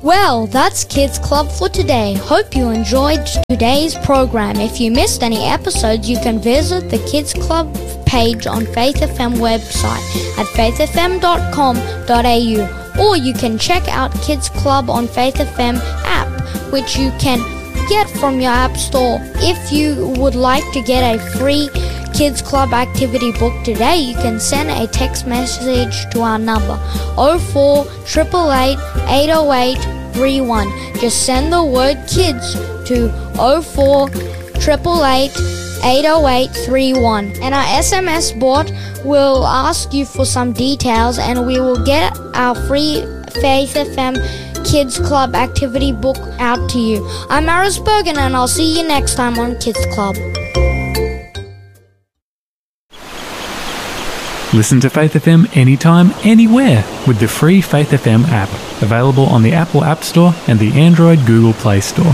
Well, that's Kids Club for today. Hope you enjoyed today's program. If you missed any episodes, you can visit the Kids Club page on Faith FM website at faithfm.com.au, or you can check out Kids Club on Faith FM app, which you can get from your app store. If you would like to get a free Kids Club activity book today, you can send a text message to our number 048888 80831. Just send the word kids to 048888 80831, and our SMS bot will ask you for some details, and we will get our free Faith FM Kids Club activity book out to you. I'm Aris Bergen, and I'll see you next time on Kids Club. Listen to Faith FM anytime, anywhere with the free Faith FM app, available on the Apple App Store and the Android Google Play Store.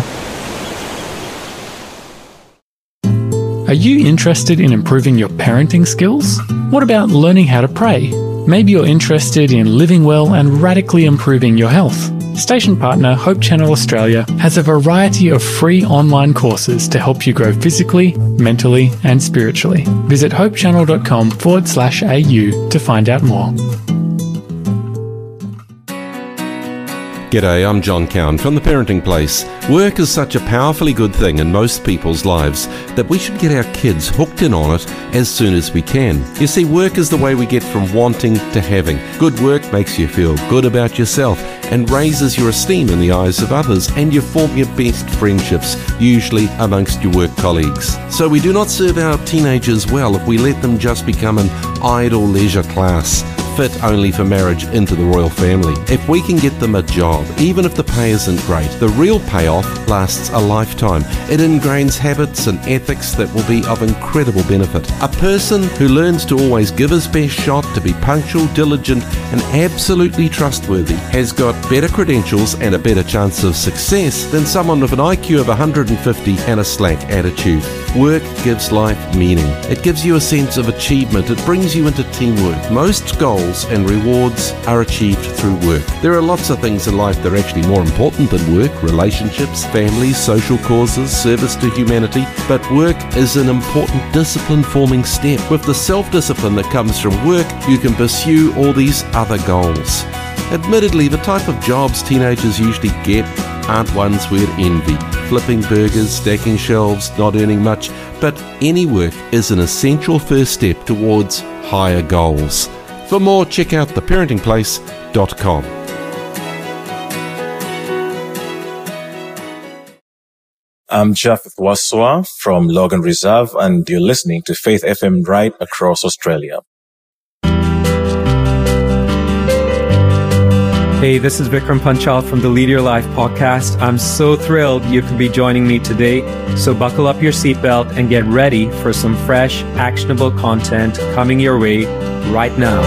Are you interested in improving your parenting skills? What about learning how to pray? Maybe you're interested in living well and radically improving your health. Station partner Hope Channel Australia has a variety of free online courses to help you grow physically, mentally and spiritually. Visit hopechannel.com/au to find out more. G'day, I'm John Cowan from The Parenting Place. Work is such a powerfully good thing in most people's lives that we should get our kids hooked in on it as soon as we can. You see, work is the way we get from wanting to having. Good work makes you feel good about yourself and raises your esteem in the eyes of others, and you form your best friendships, usually amongst your work colleagues. So we do not serve our teenagers well if we let them just become an idle leisure class, fit only for marriage into the royal family. If we can get them a job, even if the pay isn't great, the real payoff lasts a lifetime. It ingrains habits and ethics that will be of incredible benefit. A person who learns to always give his best shot, to be punctual, diligent, and absolutely trustworthy has got better credentials and a better chance of success than someone with an IQ of 150 and a slack attitude. Work gives life meaning. It gives you a sense of achievement. It brings you into teamwork. Most goals and rewards are achieved through work. There are lots of things in life that are actually more important than work: relationships, families, social causes, service to humanity. But work is an important discipline-forming step. With the self-discipline that comes from work, you can pursue all these other goals. Admittedly, the type of jobs teenagers usually get aren't ones we'd envy. Flipping burgers, stacking shelves, not earning much. But any work is an essential first step towards higher goals. For more, check out theparentingplace.com. I'm Jeff Waswa from Logan Reserve, and you're listening to Faith FM right across Australia. Hey, this is Vikram Panchal from the Lead Your Life podcast. I'm so thrilled you could be joining me today. So buckle up your seatbelt and get ready for some fresh, actionable content coming your way right now.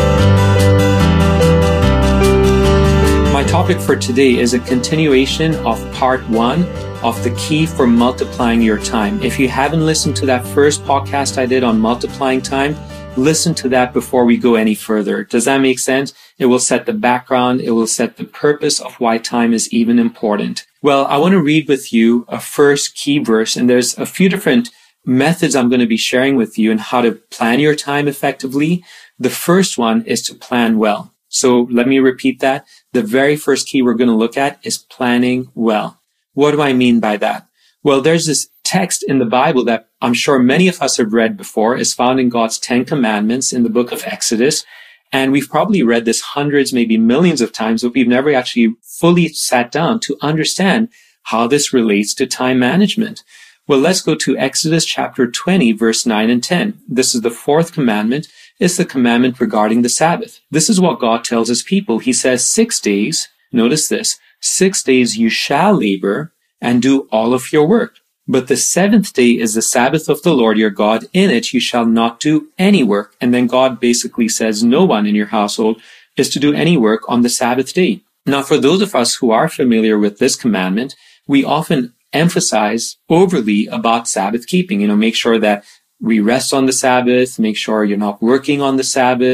My topic for today is a continuation of part 1 of the key for multiplying your time. If you haven't listened to that first podcast I did on multiplying time, listen to that before we go any further. Does that make sense? It will set the background. It will set the purpose of why time is even important. Well, I want to read with you a first key verse, and there's a few different methods I'm going to be sharing with you on how to plan your time effectively. The first one is to plan well. So let me repeat that. The very first key we're going to look at is planning well. What do I mean by that? Well, there's this text in the Bible that I'm sure many of us have read before. It's found in God's 10 Commandments in the book of Exodus. And we've probably read this hundreds, maybe millions of times, but we've never actually fully sat down to understand how this relates to time management. Well, let's go to Exodus chapter 20, verse 9 and 10. This is the fourth commandment. It's the commandment regarding the Sabbath. This is what God tells his people. He says, 6 days, notice this, 6 days you shall labor and do all of your work. But the seventh day is the Sabbath of the Lord your God. In it you shall not do any work. And then God basically says no one in your household is to do any work on the Sabbath day. Now, for those of us who are familiar with this commandment, we often emphasize overly about Sabbath keeping. Make sure that we rest on the Sabbath, make sure you're not working on the Sabbath,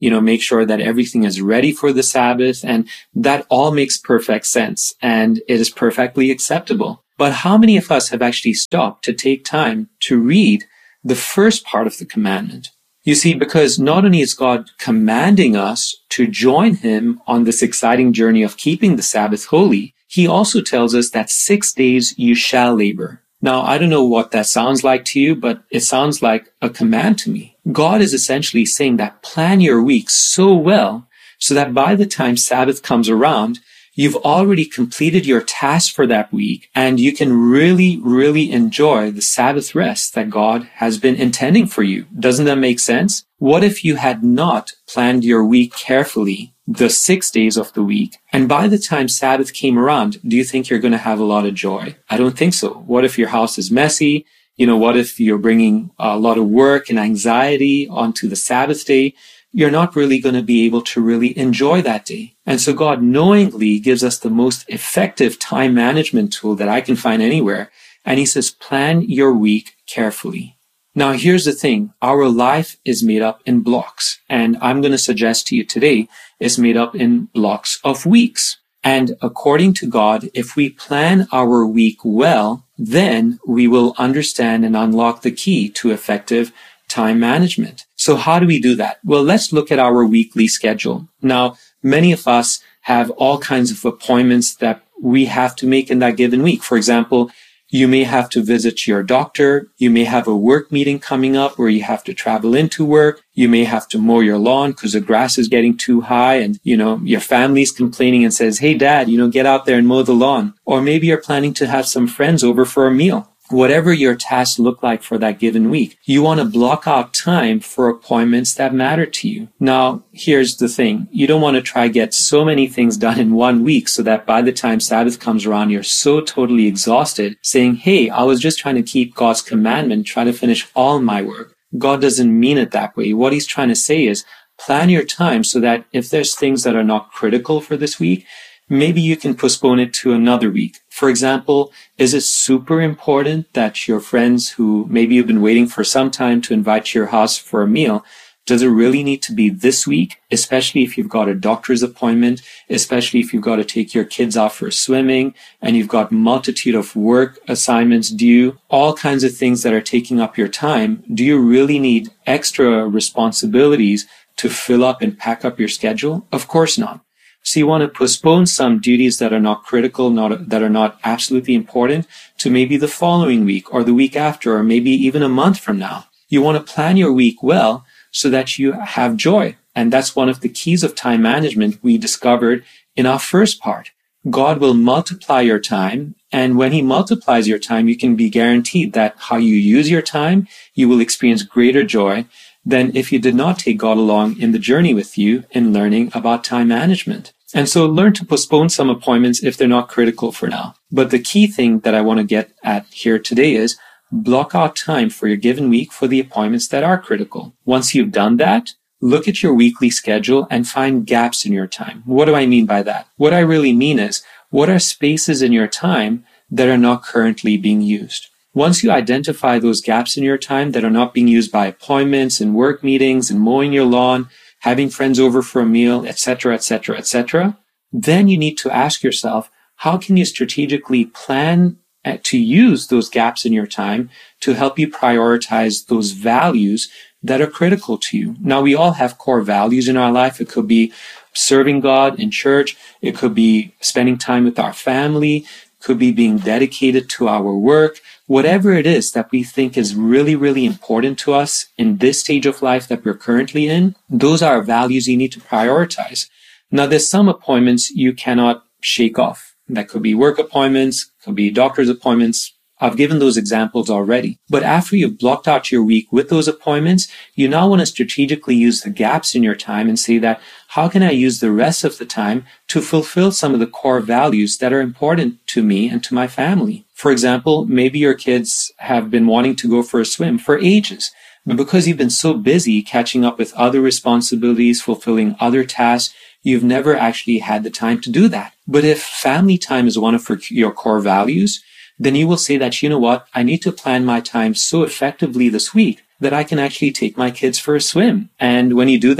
make sure that everything is ready for the Sabbath. And that all makes perfect sense. And it is perfectly acceptable. But how many of us have actually stopped to take time to read the first part of the commandment? You see, because not only is God commanding us to join him on this exciting journey of keeping the Sabbath holy, he also tells us that 6 days you shall labor. Now, I don't know what that sounds like to you, but it sounds like a command to me. God is essentially saying that plan your week so well so that by the time Sabbath comes around, you've already completed your task for that week and you can really, really enjoy the Sabbath rest that God has been intending for you. Doesn't that make sense? What if you had not planned your week carefully, the 6 days of the week, and by the time Sabbath came around, do you think you're going to have a lot of joy? I don't think so. What if your house is messy? What if you're bringing a lot of work and anxiety onto the Sabbath day? You're not really going to be able to really enjoy that day. And so God knowingly gives us the most effective time management tool that I can find anywhere. And he says, plan your week carefully. Now, here's the thing. Our life is made up in blocks. And I'm going to suggest to you today it's made up in blocks of weeks. And according to God, if we plan our week well, then we will understand and unlock the key to effective time management. So how do we do that? Well, let's look at our weekly schedule. Now, many of us have all kinds of appointments that we have to make in that given week. For example, you may have to visit your doctor. You may have a work meeting coming up where you have to travel into work. You may have to mow your lawn because the grass is getting too high and, your family's complaining and says, hey, Dad, get out there and mow the lawn. Or maybe you're planning to have some friends over for a meal. Whatever your tasks look like for that given week, you want to block out time for appointments that matter to you. Now, here's the thing. You don't want to try get so many things done in 1 week so that by the time Sabbath comes around, you're so totally exhausted saying, hey, I was just trying to keep God's commandment, try to finish all my work. God doesn't mean it that way. What he's trying to say is plan your time so that if there's things that are not critical for this week, maybe you can postpone it to another week. For example, is it super important that your friends who maybe you've been waiting for some time to invite to your house for a meal, does it really need to be this week, especially if you've got a doctor's appointment, especially if you've got to take your kids out for swimming and you've got multitude of work assignments due, all kinds of things that are taking up your time? Do you really need extra responsibilities to fill up and pack up your schedule? Of course not. So you want to postpone some duties that are not critical, that are not absolutely important to maybe the following week or the week after, or maybe even a month from now. You want to plan your week well so that you have joy. And that's one of the keys of time management we discovered in our first part. God will multiply your time. And when he multiplies your time, you can be guaranteed that how you use your time, you will experience greater joy than if you did not take God along in the journey with you in learning about time management. And so learn to postpone some appointments if they're not critical for now. But the key thing that I want to get at here today is block out time for your given week for the appointments that are critical. Once you've done that, look at your weekly schedule and find gaps in your time. What do I mean by that? What I really mean is, what are spaces in your time that are not currently being used? Once you identify those gaps in your time that are not being used by appointments and work meetings and mowing your lawn, having friends over for a meal, etc., etc., etc., then you need to ask yourself, how can you strategically plan to use those gaps in your time to help you prioritize those values that are critical to you? Now, we all have core values in our life. It could be serving God in church. It could be spending time with our family. Could be being dedicated to our work. Whatever it is that we think is really, really important to us in this stage of life that we're currently in, those are values you need to prioritize. Now, there's some appointments you cannot shake off. That could be work appointments, could be doctor's appointments. I've given those examples already. But after you've blocked out your week with those appointments, you now want to strategically use the gaps in your time and say that, how can I use the rest of the time to fulfill some of the core values that are important to me and to my family? For example, maybe your kids have been wanting to go for a swim for ages, but because you've been so busy catching up with other responsibilities, fulfilling other tasks, you've never actually had the time to do that. But if family time is one of your core values, then you will say that, you know what, I need to plan my time so effectively this week that I can actually take my kids for a swim. And when you do that,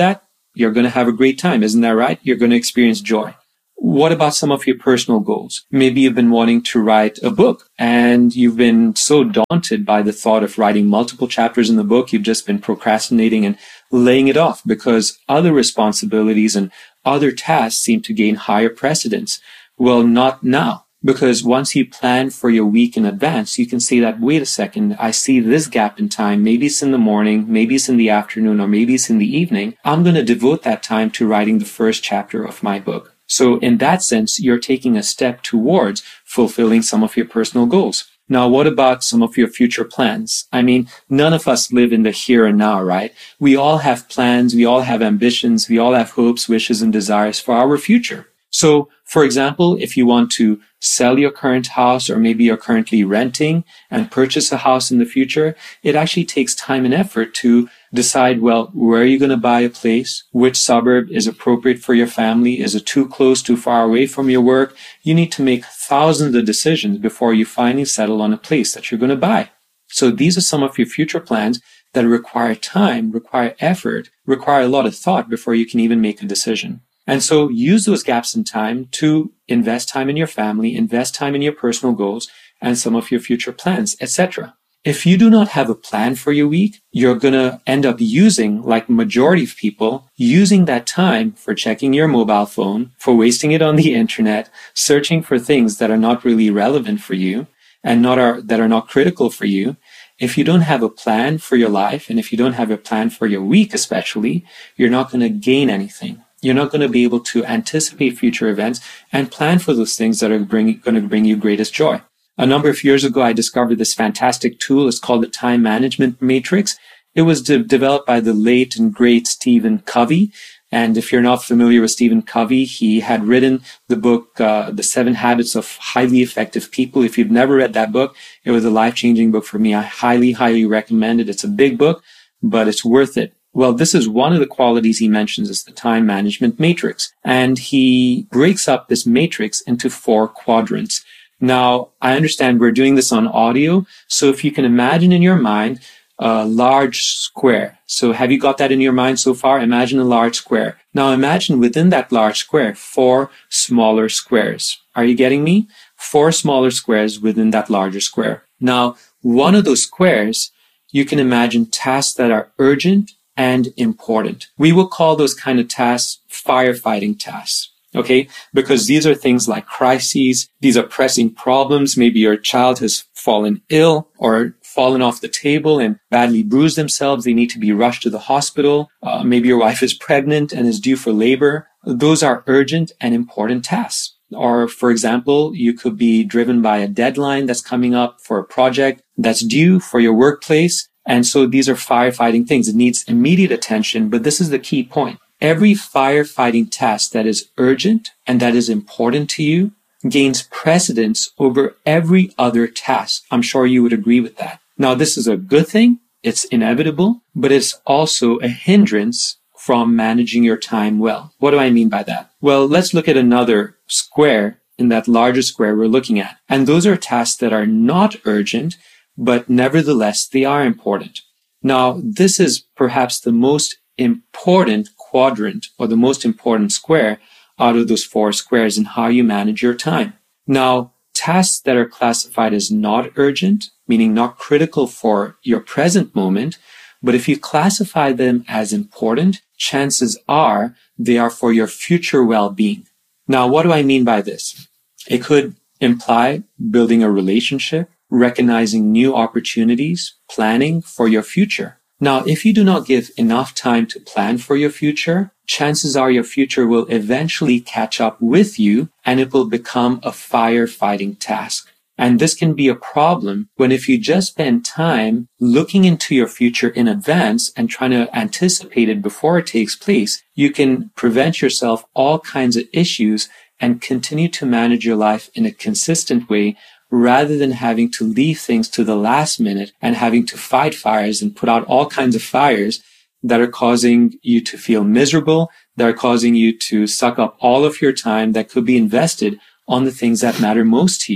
You're going to have a great time. Isn't that right? You're going to experience joy. What about some of your personal goals? Maybe you've been wanting to write a book and you've been so daunted by the thought of writing multiple chapters in the book. You've just been procrastinating and laying it off because other responsibilities and other tasks seem to gain higher precedence. Well, not now. Because once you plan for your week in advance, you can say that, wait a second, I see this gap in time. Maybe it's in the morning, maybe it's in the afternoon, or maybe it's in the evening. I'm going to devote that time to writing the first chapter of my book. So in that sense, you're taking a step towards fulfilling some of your personal goals. Now, what about some of your future plans? I mean, none of us live in the here and now, right? We all have plans. We all have ambitions. We all have hopes, wishes, and desires for our future. So, for example, if you want to sell your current house, or maybe you're currently renting and purchase a house in the future, it actually takes time and effort to decide, well, where are you going to buy a place? Which suburb is appropriate for your family? Is it too close, too far away from your work? You need to make thousands of decisions before you finally settle on a place that you're going to buy. So these are some of your future plans that require time, require effort, require a lot of thought before you can even make a decision. And so use those gaps in time to invest time in your family, invest time in your personal goals and some of your future plans, etc. If you do not have a plan for your week, you're going to end up using, like majority of people, using that time for checking your mobile phone, for wasting it on the internet, searching for things that are not really relevant for you and that are not critical for you. If you don't have a plan for your life, and if you don't have a plan for your week especially, you're not going to gain anything. You're not going to be able to anticipate future events and plan for those things that are going to bring you greatest joy. A number of years ago, I discovered this fantastic tool. It's called the Time Management Matrix. It was developed by the late and great Stephen Covey. And if you're not familiar with Stephen Covey, he had written the book, The 7 Habits of Highly Effective People. If you've never read that book, it was a life-changing book for me. I highly, highly recommend it. It's a big book, but it's worth it. Well, this is one of the qualities he mentions is the time management matrix. And he breaks up this matrix into 4 quadrants. Now, I understand we're doing this on audio. So if you can imagine in your mind a large square. So have you got that in your mind so far? Imagine a large square. Now imagine within that large square 4 smaller squares. Are you getting me? 4 smaller squares within that larger square. Now, one of those squares, you can imagine tasks that are urgent and important. We will call those kind of tasks firefighting tasks, okay? Because these are things like crises. These are pressing problems. Maybe your child has fallen ill or fallen off the table and badly bruised themselves. They need to be rushed to the hospital. Maybe your wife is pregnant and is due for labor. Those are urgent and important tasks. Or, for example, you could be driven by a deadline that's coming up for a project that's due for your workplace. And so these are firefighting things. It needs immediate attention, but this is the key point. Every firefighting task that is urgent and that is important to you gains precedence over every other task. I'm sure you would agree with that. Now, this is a good thing. It's inevitable, but it's also a hindrance from managing your time well. What do I mean by that? Well, let's look at another square in that larger square we're looking at. And those are tasks that are not urgent, but nevertheless, they are important. Now, this is perhaps the most important quadrant or the most important square out of those 4 squares in how you manage your time. Now, tasks that are classified as not urgent, meaning not critical for your present moment, but if you classify them as important, chances are they are for your future well-being. Now, what do I mean by this? It could imply building a relationship, recognizing new opportunities, planning for your future. Now, if you do not give enough time to plan for your future, chances are your future will eventually catch up with you and it will become a firefighting task. And this can be a problem when if you just spend time looking into your future in advance and trying to anticipate it before it takes place, you can prevent yourself all kinds of issues and continue to manage your life in a consistent way rather than having to leave things to the last minute and having to fight fires and put out all kinds of fires that are causing you to feel miserable, that are causing you to suck up all of your time that could be invested on the things that matter most to you.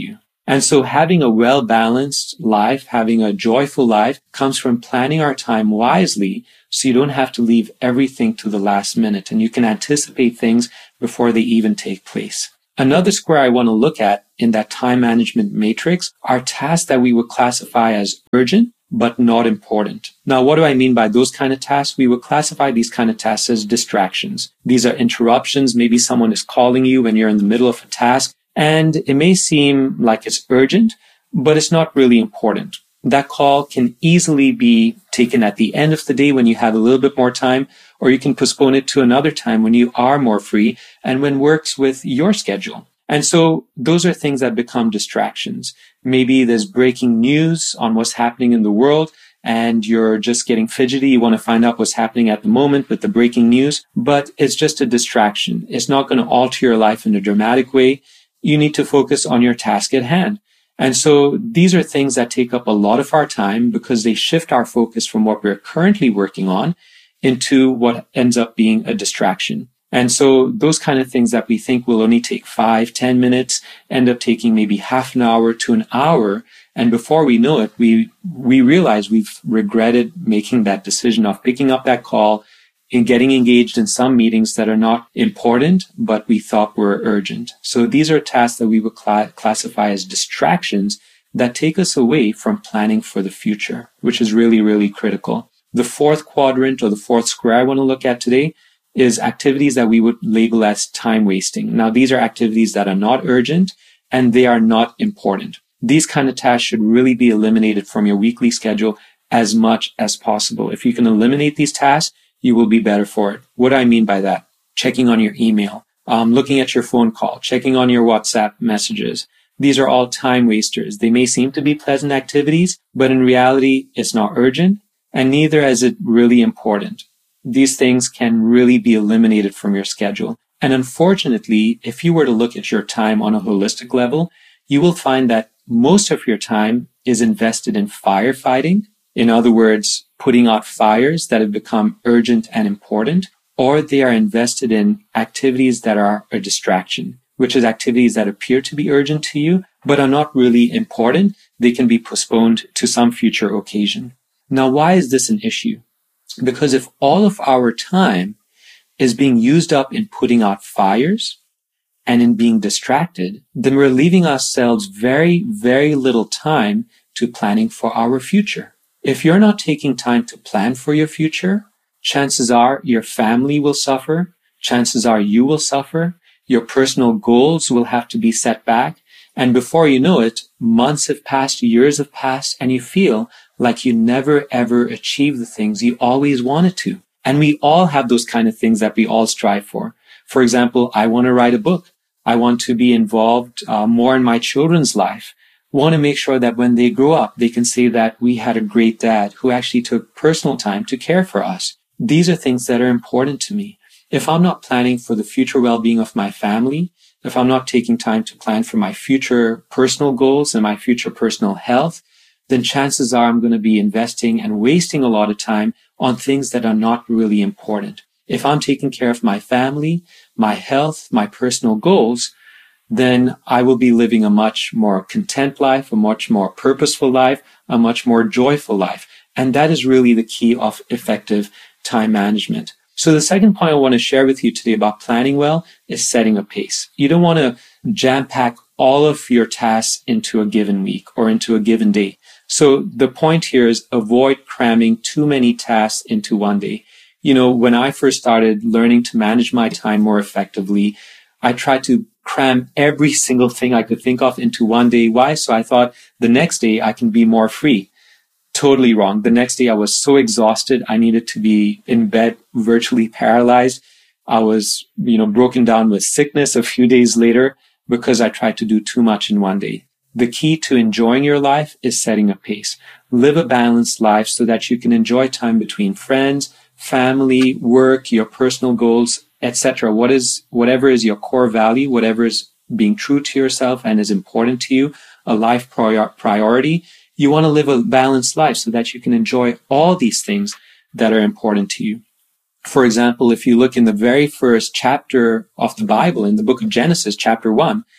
And so having a well-balanced life, having a joyful life comes from planning our time wisely so you don't have to leave everything to the last minute and you can anticipate things before they even take place. Another square I want to look at in that time management matrix are tasks that we would classify as urgent but not important. Now, what do I mean by those kind of tasks? We would classify these kind of tasks as distractions. These are interruptions. Maybe someone is calling you when you're in the middle of a task, and it may seem like it's urgent, but it's not really important. That call can easily be taken at the end of the day when you have a little bit more time, or you can postpone it to another time when you are more free and when works with your schedule. And so those are things that become distractions. Maybe there's breaking news on what's happening in the world and you're just getting fidgety. You want to find out what's happening at the moment with the breaking news, but it's just a distraction. It's not going to alter your life in a dramatic way. You need to focus on your task at hand. And so these are things that take up a lot of our time because they shift our focus from what we're currently working on into what ends up being a distraction. And so those kind of things that we think will only take 5-10 minutes end up taking maybe half an hour to an hour. And before we know it, we realize we've regretted making that decision of picking up that call and getting engaged in some meetings that are not important, but we thought were urgent. So these are tasks that we would classify as distractions that take us away from planning for the future, which is really, really critical. The fourth quadrant or the fourth square I want to look at today is activities that we would label as time wasting. Now, these are activities that are not urgent and they are not important. These kind of tasks should really be eliminated from your weekly schedule as much as possible. If you can eliminate these tasks, you will be better for it. What do I mean by that? Checking on your email, looking at your phone call, checking on your WhatsApp messages. These are all time wasters. They may seem to be pleasant activities, but in reality, it's not urgent and neither is it really important. These things can really be eliminated from your schedule. And unfortunately, if you were to look at your time on a holistic level, you will find that most of your time is invested in firefighting. In other words, putting out fires that have become urgent and important, or they are invested in activities that are a distraction, which is activities that appear to be urgent to you, but are not really important. They can be postponed to some future occasion. Now, why is this an issue? Because if all of our time is being used up in putting out fires and in being distracted, then we're leaving ourselves very, very little time to planning for our future. If you're not taking time to plan for your future, chances are your family will suffer. Chances are you will suffer. Your personal goals will have to be set back. And before you know it, months have passed, years have passed, and you feel like you never ever achieved the things you always wanted to. And we all have those kind of things that we all strive for. For example, I want to write a book. I want to be involved more in my children's life. Want to make sure that when they grow up, they can say that we had a great dad who actually took personal time to care for us. These are things that are important to me. If I'm not planning for the future well-being of my family, if I'm not taking time to plan for my future personal goals and my future personal health, then chances are I'm going to be investing and wasting a lot of time on things that are not really important. If I'm taking care of my family, my health, my personal goals, then I will be living a much more content life, a much more purposeful life, a much more joyful life. And that is really the key of effective time management. So the second point I want to share with you today about planning well is setting a pace. You don't want to jam-pack all of your tasks into a given week or into a given day. So the point here is avoid cramming too many tasks into one day. You know, when I first started learning to manage my time more effectively, I tried to cram every single thing I could think of into one day. Why? So I thought the next day I can be more free. Totally wrong. The next day I was so exhausted. I needed to be in bed, virtually paralyzed. I was, broken down with sickness a few days later because I tried to do too much in one day. The key to enjoying your life is setting a pace. Live a balanced life so that you can enjoy time between friends, family, work, your personal goals, etc. Whatever is your core value, whatever is being true to yourself and is important to you, a life priority. You want to live a balanced life so that you can enjoy all these things that are important to you. For example, if you look in the very first chapter of the Bible, in the book of Genesis, chapter 1,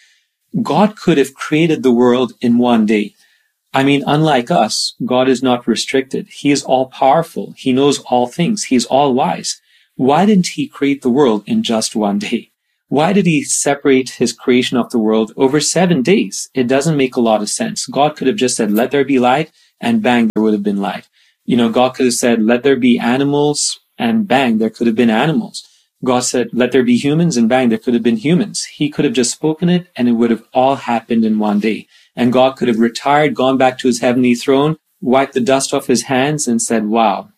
God could have created the world in one day. I mean, unlike us, God is not restricted. He is all powerful. He knows all things. He's all wise. Why didn't he create the world in just one day? Why did he separate his creation of the world over 7 days? It doesn't make a lot of sense. God could have just said, let there be light, and bang, there would have been light. God could have said, let there be animals, and bang, there could have been animals. God said, let there be humans, and bang, there could have been humans. He could have just spoken it, and it would have all happened in one day. And God could have retired, gone back to his heavenly throne, wiped the dust off his hands, and said, wow,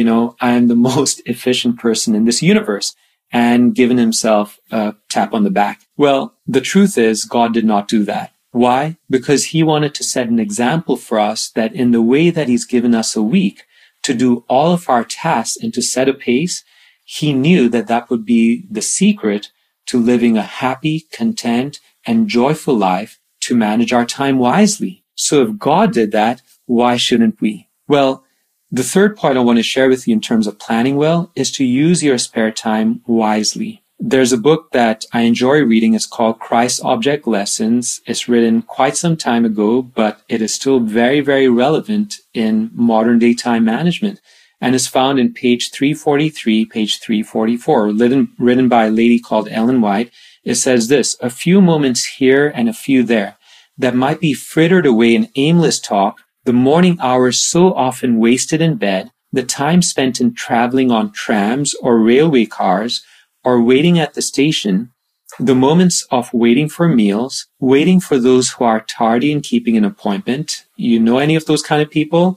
I am the most efficient person in this universe, and given himself a tap on the back. Well, the truth is, God did not do that. Why? Because he wanted to set an example for us that in the way that he's given us a week to do all of our tasks and to set a pace, he knew that that would be the secret to living a happy, content, and joyful life, to manage our time wisely. So if God did that, why shouldn't we? Well, the third point I want to share with you in terms of planning well is to use your spare time wisely. There's a book that I enjoy reading. It's called Christ Object Lessons. It's written quite some time ago, but it is still very, very relevant in modern day time management. And is found in page 343, page 344, written by a lady called Ellen White. It says this: a few moments here and a few there that might be frittered away in aimless talk, the morning hours so often wasted in bed, the time spent in traveling on trams or railway cars, or waiting at the station, the moments of waiting for meals, waiting for those who are tardy in keeping an appointment. You know any of those kind of people?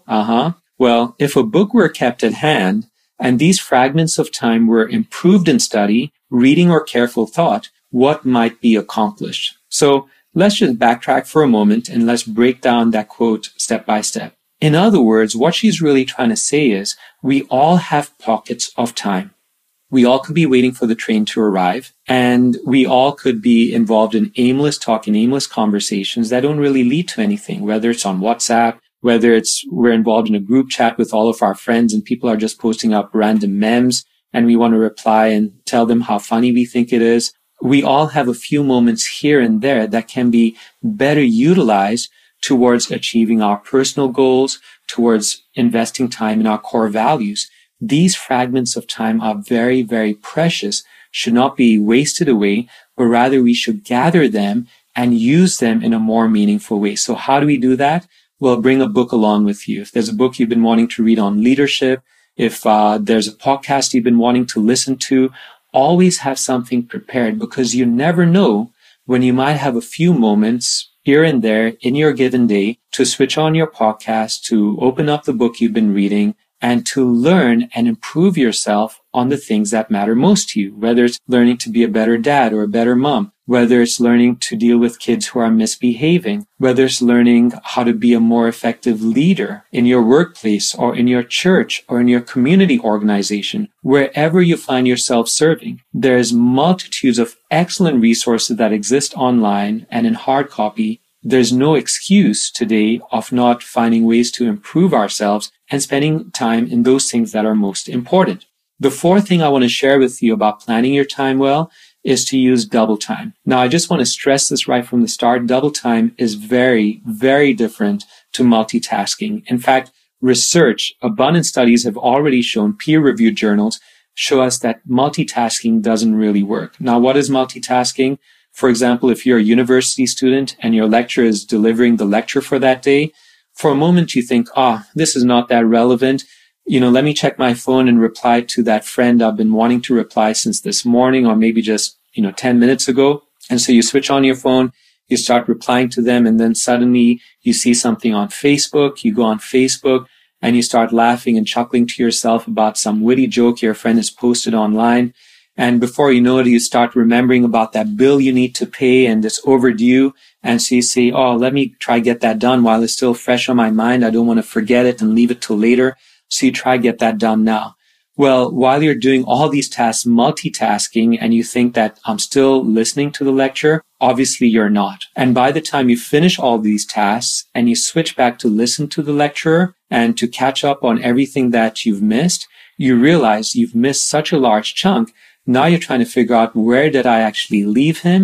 Well, if a book were kept at hand, and these fragments of time were improved in study, reading, or careful thought, what might be accomplished? So let's just backtrack for a moment and let's break down that quote step by step. In other words, what she's really trying to say is we all have pockets of time. We all could be waiting for the train to arrive, and we all could be involved in aimless talk and aimless conversations that don't really lead to anything, whether it's on WhatsApp, whether we're involved in a group chat with all of our friends and people are just posting up random memes and we want to reply and tell them how funny we think it is. We all have a few moments here and there that can be better utilized towards achieving our personal goals, towards investing time in our core values. These fragments of time are very, very precious, should not be wasted away, but rather we should gather them and use them in a more meaningful way. So how do we do that? Well, bring a book along with you. If there's a book you've been wanting to read on leadership, if there's a podcast you've been wanting to listen to, always have something prepared, because you never know when you might have a few moments here and there in your given day to switch on your podcast, to open up the book you've been reading, and to learn and improve yourself on the things that matter most to you, whether it's learning to be a better dad or a better mom, whether it's learning to deal with kids who are misbehaving, whether it's learning how to be a more effective leader in your workplace or in your church or in your community organization, wherever you find yourself serving. There's multitudes of excellent resources that exist online and in hard copy. There's no excuse today of not finding ways to improve ourselves and spending time in those things that are most important. The fourth thing I want to share with you about planning your time well is to use double time. Now, I just want to stress this right from the start. Double time is very, very different to multitasking. In fact, research, abundant studies have already shown, peer-reviewed journals show us that multitasking doesn't really work. Now, what is multitasking? For example, if you're a university student and your lecturer is delivering the lecture for that day, for a moment you think, this is not that relevant. Let me check my phone and reply to that friend I've been wanting to reply since this morning, or maybe just, 10 minutes ago. And so you switch on your phone, you start replying to them, and then suddenly you see something on Facebook, you go on Facebook, and you start laughing and chuckling to yourself about some witty joke your friend has posted online. And before you know it, you start remembering about that bill you need to pay and it's overdue. And so you say, let me try get that done while it's still fresh on my mind. I don't want to forget it and leave it till later. So you try get that done now. Well, while you're doing all these tasks, multitasking, and you think that I'm still listening to the lecture, obviously you're not. And by the time you finish all these tasks and you switch back to listen to the lecturer and to catch up on everything that you've missed, you realize you've missed such a large chunk. Now you're trying to figure out, where did I actually leave him?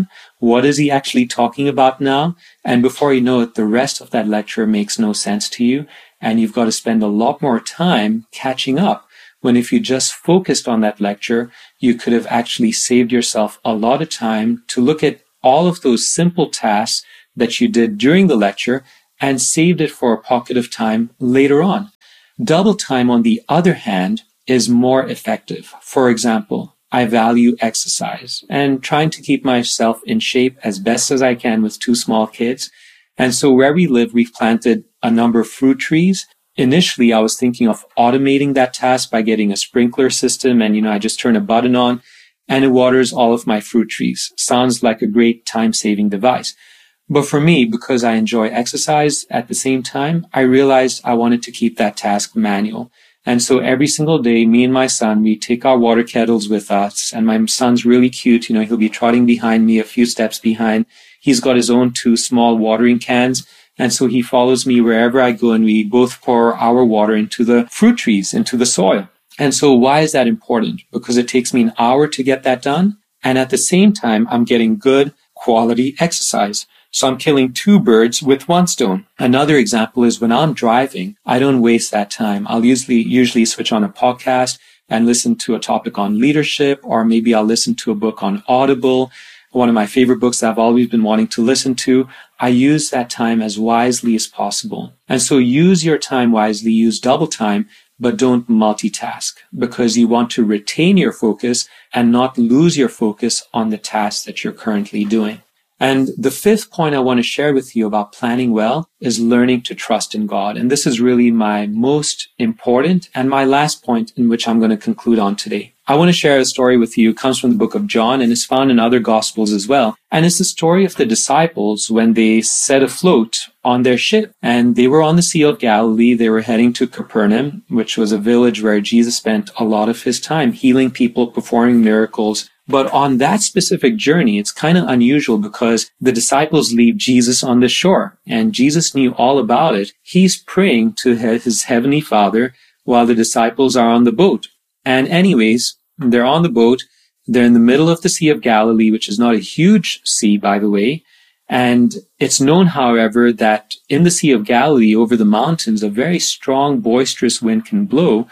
What is he actually talking about now? And before you know it, the rest of that lecture makes no sense to you, and you've got to spend a lot more time catching up. When if you just focused on that lecture, you could have actually saved yourself a lot of time to look at all of those simple tasks that you did during the lecture and saved it for a pocket of time later on. Double time, on the other hand, is more effective. For example, I value exercise and trying to keep myself in shape as best as I can with 2 small kids. And so where we live, we've planted a number of fruit trees. Initially, I was thinking of automating that task by getting a sprinkler system, and I just turn a button on and it waters all of my fruit trees. Sounds like a great time-saving device. But for me, because I enjoy exercise at the same time, I realized I wanted to keep that task manual. And so every single day, me and my son, we take our water kettles with us, and my son's really cute. He'll be trotting behind me, a few steps behind. He's got his own 2 small watering cans. And so he follows me wherever I go, and we both pour our water into the fruit trees, into the soil. And so why is that important? Because it takes me an hour to get that done. And at the same time, I'm getting good quality exercise. So I'm killing 2 birds with 1 stone. Another example is when I'm driving, I don't waste that time. I'll usually switch on a podcast and listen to a topic on leadership, or maybe I'll listen to a book on Audible, one of my favorite books that I've always been wanting to listen to. I use that time as wisely as possible. And so use your time wisely, use double time, but don't multitask, because you want to retain your focus and not lose your focus on the task that you're currently doing. And the 5th point I want to share with you about planning well is learning to trust in God. And this is really my most important and my last point in which I'm going to conclude on today. I want to share a story with you. It comes from the book of John and is found in other Gospels as well. And it's the story of the disciples when they set afloat on their ship. And they were on the Sea of Galilee. They were heading to Capernaum, which was a village where Jesus spent a lot of his time healing people, performing miracles. But on that specific journey, it's kind of unusual because the disciples leave Jesus on the shore, and Jesus knew all about it. He's praying to his heavenly Father while the disciples are on the boat. And anyways, they're on the boat. They're in the middle of the Sea of Galilee, which is not a huge sea, by the way. And it's known, however, that in the Sea of Galilee, over the mountains, a very strong, boisterous wind can blow,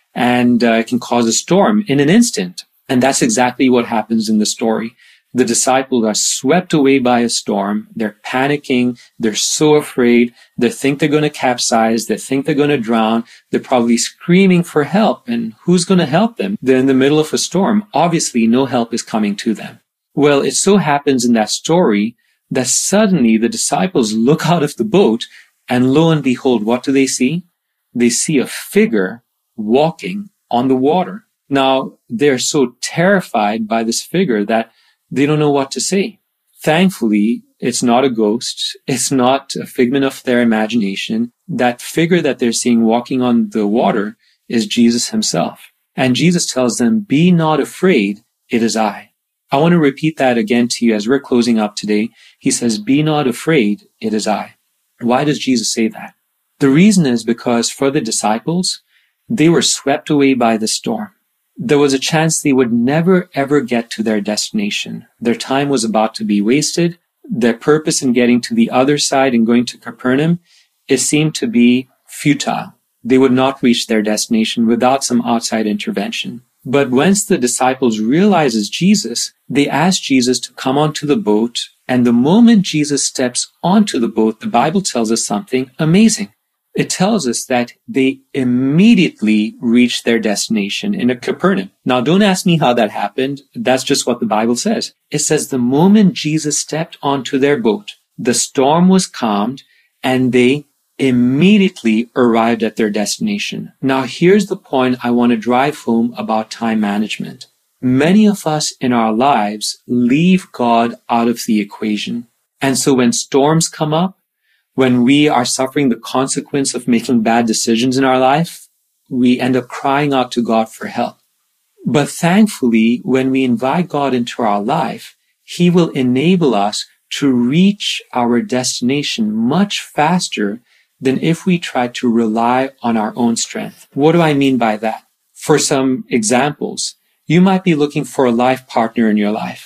and it can cause a storm in an instant. And that's exactly what happens in the story. The disciples are swept away by a storm. They're panicking. They're so afraid. They think they're going to capsize. They think they're going to drown. They're probably screaming for help. And who's going to help them? They're in the middle of a storm. Obviously, no help is coming to them. Well, it so happens in that story that suddenly the disciples look out of the boat, and lo and behold, what do they see? They see a figure walking on the water. Now, they're so terrified by this figure that they don't know what to say. Thankfully, it's not a ghost. It's not a figment of their imagination. That figure that they're seeing walking on the water is Jesus himself. And Jesus tells them, "Be not afraid, it is I." I want to repeat that again to you as we're closing up today. He says, "Be not afraid, it is I." Why does Jesus say that? The reason is because for the disciples, they were swept away by the storm. There was a chance they would never ever get to their destination. Their time was about to be wasted. Their purpose in getting to the other side and going to Capernaum, it seemed to be futile. They would not reach their destination without some outside intervention. But once the disciples realizes Jesus, they ask Jesus to come onto the boat. And the moment Jesus steps onto the boat, the Bible tells us something amazing. It tells us that they immediately reached their destination in Capernaum. Now, don't ask me how that happened. That's just what the Bible says. It says the moment Jesus stepped onto their boat, the storm was calmed and they immediately arrived at their destination. Now, here's the point I want to drive home about time management. Many of us in our lives leave God out of the equation. And so when storms come up, when we are suffering the consequence of making bad decisions in our life, we end up crying out to God for help. But thankfully, when we invite God into our life, He will enable us to reach our destination much faster than if we try to rely on our own strength. What do I mean by that? For some examples, you might be looking for a life partner in your life.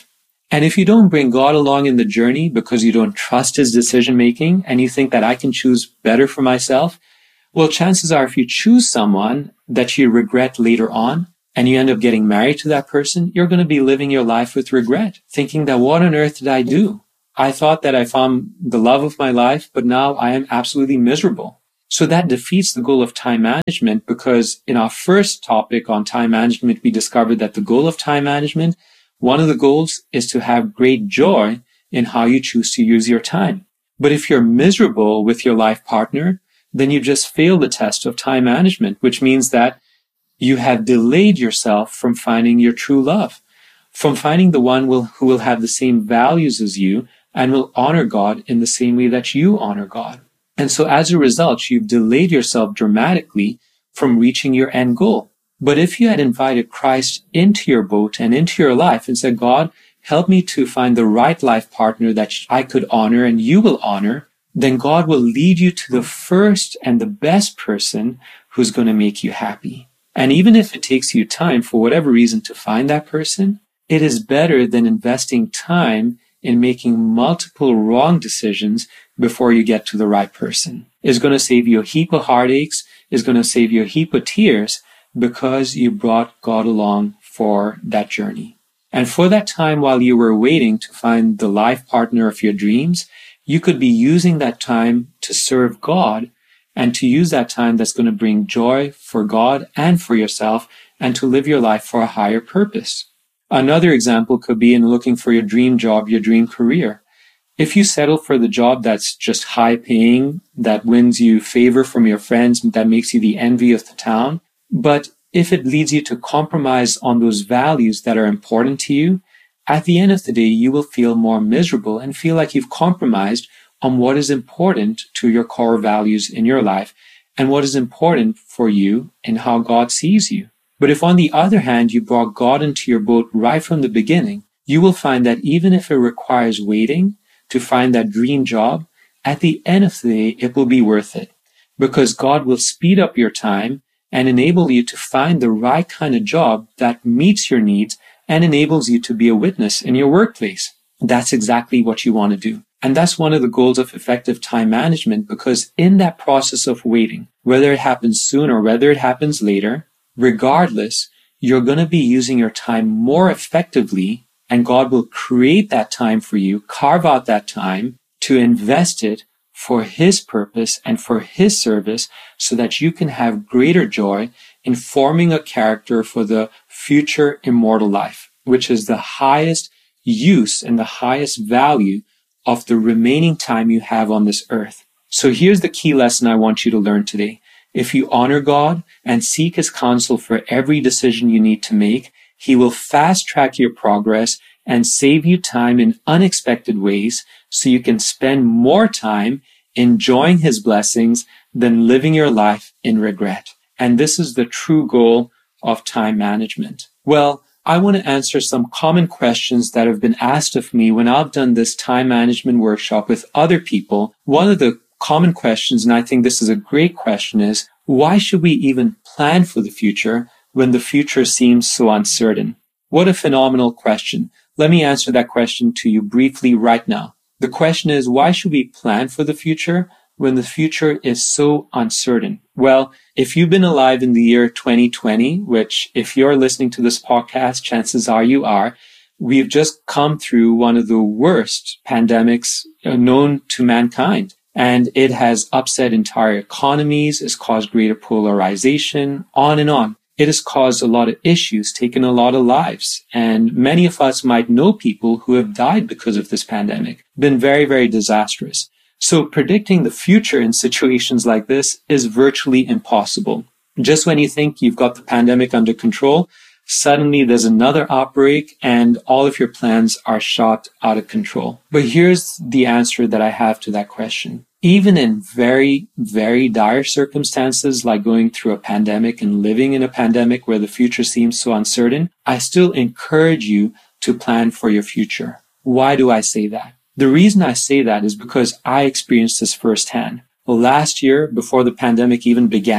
And if you don't bring God along in the journey because you don't trust his decision making and you think that I can choose better for myself, well, chances are if you choose someone that you regret later on and you end up getting married to that person, you're going to be living your life with regret, thinking that what on earth did I do? I thought that I found the love of my life, but now I am absolutely miserable. So that defeats the goal of time management, because in our first topic on time management, we discovered that the goal of time management, one of the goals is to have great joy in how you choose to use your time. But if you're miserable with your life partner, then you just failed the test of time management, which means that you have delayed yourself from finding your true love, from finding the one who will have the same values as you and will honor God in the same way that you honor God. And so as a result, you've delayed yourself dramatically from reaching your end goal. But if you had invited Christ into your boat and into your life and said, God, help me to find the right life partner that I could honor and you will honor, then God will lead you to the first and the best person who's going to make you happy. And even if it takes you time for whatever reason to find that person, it is better than investing time in making multiple wrong decisions before you get to the right person. It's going to save you a heap of heartaches. It's going to save you a heap of tears because you brought God along for that journey. And for that time while you were waiting to find the life partner of your dreams, you could be using that time to serve God and to use that time that's going to bring joy for God and for yourself and to live your life for a higher purpose. Another example could be in looking for your dream job, your dream career. If you settle for the job that's just high paying, that wins you favor from your friends, that makes you the envy of the town, but if it leads you to compromise on those values that are important to you, at the end of the day, you will feel more miserable and feel like you've compromised on what is important to your core values in your life and what is important for you and how God sees you. But if on the other hand, you brought God into your boat right from the beginning, you will find that even if it requires waiting to find that dream job, at the end of the day, it will be worth it because God will speed up your time and enable you to find the right kind of job that meets your needs and enables you to be a witness in your workplace. That's exactly what you want to do. And that's one of the goals of effective time management, because in that process of waiting, whether it happens soon or whether it happens later, regardless, you're going to be using your time more effectively, and God will create that time for you, carve out that time to invest it for His purpose and for His service so that you can have greater joy in forming a character for the future immortal life, which is the highest use and the highest value of the remaining time you have on this earth. So here's the key lesson I want you to learn today. If you honor God and seek His counsel for every decision you need to make, He will fast track your progress and save you time in unexpected ways so you can spend more time enjoying His blessings than living your life in regret. And this is the true goal of time management. Well, I want to answer some common questions that have been asked of me when I've done this time management workshop with other people. One of the common questions, and I think this is a great question, is why should we even plan for the future when the future seems so uncertain? What a phenomenal question. Let me answer that question to you briefly right now. The question is, why should we plan for the future when the future is so uncertain? Well, if you've been alive in the year 2020, which if you're listening to this podcast, chances are you are, we've just come through one of the worst pandemics known to mankind. And it has upset entire economies, it's caused greater polarization, on and on. It has caused a lot of issues, taken a lot of lives. And many of us might know people who have died because of this pandemic. Been very, very disastrous. So predicting the future in situations like this is virtually impossible. Just when you think you've got the pandemic under control, suddenly there's another outbreak and all of your plans are shot out of control. But here's the answer that I have to that question. Even in very, very dire circumstances like going through a pandemic and living in a pandemic where the future seems so uncertain, I still encourage you to plan for your future. Why do I say that? The reason I say that is because I experienced this firsthand. Well, last year, before the pandemic even began,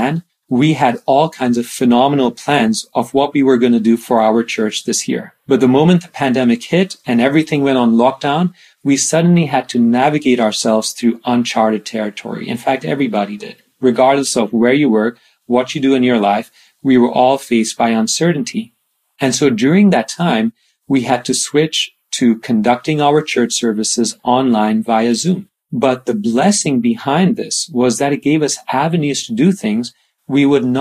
we had all kinds of phenomenal plans of what we were going to do for our church this year. But the moment the pandemic hit and everything went on lockdown, we suddenly had to navigate ourselves through uncharted territory. In fact, everybody did. Regardless of where you work, what you do in your life, we were all faced by uncertainty. And so during that time, we had to switch to conducting our church services online via Zoom. But the blessing behind this was that it gave us avenues to do things we would not